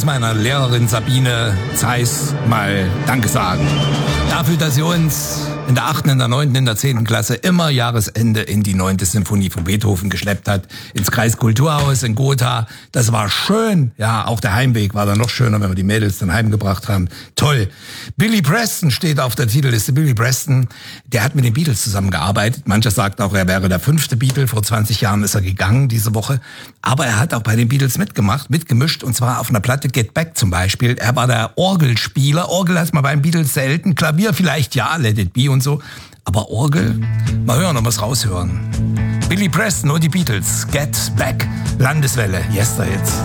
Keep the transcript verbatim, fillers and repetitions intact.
muss meiner Lehrerin Sabine Zeiss mal Danke sagen. Dafür, dass sie uns in der achten, in der neunten, in der zehnten Klasse immer Jahresende in die neunte Symphonie von Beethoven geschleppt hat. Ins Kreiskulturhaus in Gotha. Das war schön. Ja, auch der Heimweg war dann noch schöner, wenn wir die Mädels dann heimgebracht haben. Toll. Billy Preston steht auf der Titelliste. Billy Preston, der hat mit den Beatles zusammengearbeitet. Mancher sagt auch, er wäre der fünfte Beatle. Vor zwanzig Jahren ist er gegangen diese Woche. Aber er hat auch bei den Beatles mitgemacht, mitgemischt. Und zwar auf einer Platte Get Back zum Beispiel. Er war der Orgelspieler. Orgel hat man beim Beatles selten. Klavier vielleicht ja, Let It Be und so. Aber Orgel? Mal hören, ob wir es raushören. Billy Preston und die Beatles. Get Back. Landeswelle. Yesterhits.